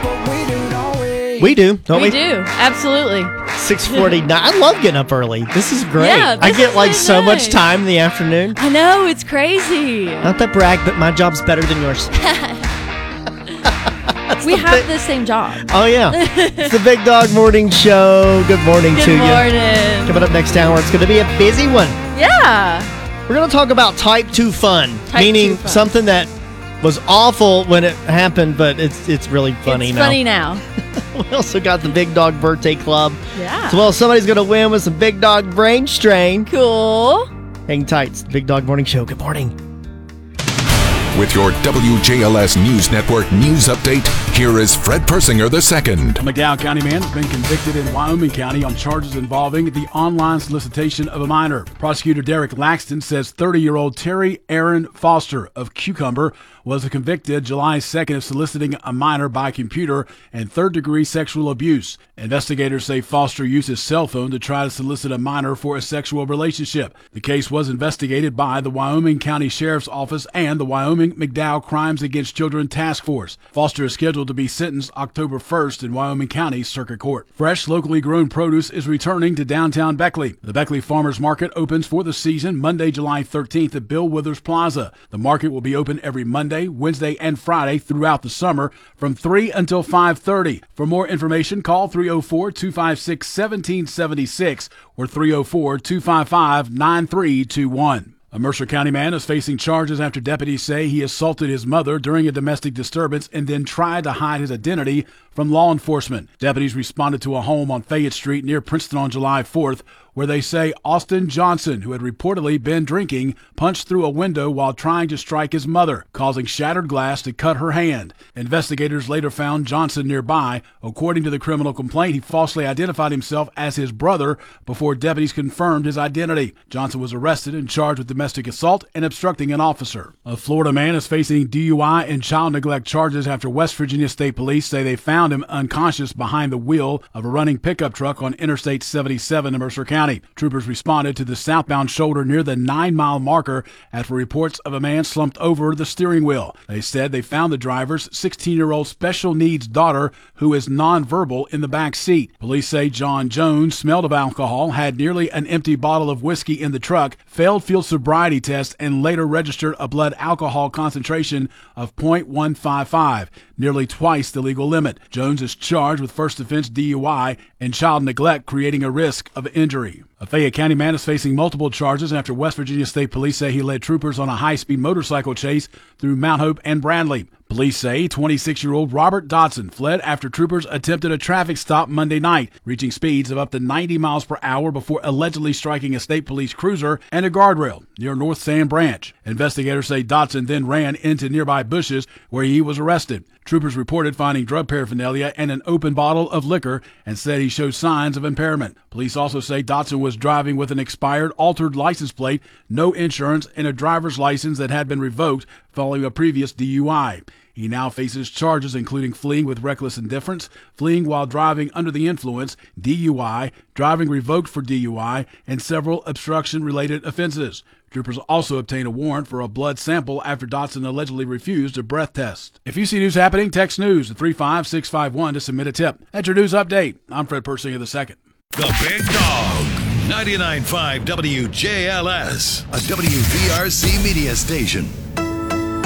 We do, don't we? We do, absolutely. 6:49. I love getting up early. This is great. Yeah, I this get is like really so much nice. time in the afternoon. I know, it's crazy. Not to brag, but my job's better than yours. We have the same job. Oh, yeah. It's the Big Dog Morning Show. Good morning to Good you. morning. Coming up next hour, it's going to be a busy one. Yeah. We're going to talk about type 2 fun, Type meaning 2 fun. something that was awful when it happened, but it's really funny It's now. funny now. We also got the Big Dog Birthday Club. Yeah. So, well, somebody's going to win with some Big Dog Brain Strain. Cool. Hang tight. It's the Big Dog Morning Show. Good morning. With your WJLS News Network news update, here is Fred Persinger II. A McDowell County man has been convicted in Wyoming County on charges involving the online solicitation of a minor. Prosecutor Derek Laxton says 30-year-old Terry Aaron Foster of Cucumber was convicted July 2nd of soliciting a minor by computer and third-degree sexual abuse. Investigators say Foster used his cell phone to try to solicit a minor for a sexual relationship. The case was investigated by the Wyoming County Sheriff's Office and the Wyoming McDowell Crimes Against Children Task Force. Foster is scheduled to be sentenced October 1st in Wyoming County Circuit Court. Fresh, locally grown produce is returning to downtown Beckley. The Beckley Farmers Market opens for the season Monday, July 13th at Bill Withers Plaza. The market will be open every Monday, Wednesday, and Friday throughout the summer from 3 until 5:30. For more information, call 304-256-1776 or 304-255-9321. A Mercer County man is facing charges after deputies say he assaulted his mother during a domestic disturbance and then tried to hide his identity from law enforcement. Deputies responded to a home on Fayette Street near Princeton on July 4th, where they say Austin Johnson, who had reportedly been drinking, punched through a window while trying to strike his mother, causing shattered glass to cut her hand. Investigators later found Johnson nearby. According to the criminal complaint, he falsely identified himself as his brother before deputies confirmed his identity. Johnson was arrested and charged with domestic assault and obstructing an officer. A Florida man is facing DUI and child neglect charges after West Virginia State Police say they found him unconscious behind the wheel of a running pickup truck on Interstate 77 in Mercer County. Troopers responded to the southbound shoulder near the 9-mile marker after reports of a man slumped over the steering wheel. They said they found the driver's 16-year-old special needs daughter, who is nonverbal, in the back seat. Police say John Jones smelled of alcohol, had nearly an empty bottle of whiskey in the truck, failed field sobriety tests, and later registered a blood alcohol concentration of .155, nearly twice the legal limit. Jones is charged with first offense DUI and child neglect, creating a risk of injury. A Fayette County man is facing multiple charges after West Virginia State Police say he led troopers on a high-speed motorcycle chase through Mount Hope and Bradley. Police say 26-year-old Robert Dodson fled after troopers attempted a traffic stop Monday night, reaching speeds of up to 90 miles per hour before allegedly striking a state police cruiser and a guardrail near North Sand Branch. Investigators say Dodson then ran into nearby bushes where he was arrested. Troopers reported finding drug paraphernalia and an open bottle of liquor and said he showed signs of impairment. Police also say Dodson was driving with an expired, altered license plate, no insurance, and a driver's license that had been revoked following a previous DUI. He now faces charges including fleeing with reckless indifference, fleeing while driving under the influence, DUI, driving revoked for DUI, and several obstruction-related offenses. Troopers also obtained a warrant for a blood sample after Dodson allegedly refused a breath test. If you see news happening, text news to 35651 to submit a tip. That's your news update. I'm Fred Persinger II. The Big Dog, 99.5 WJLS, a WVRC media station.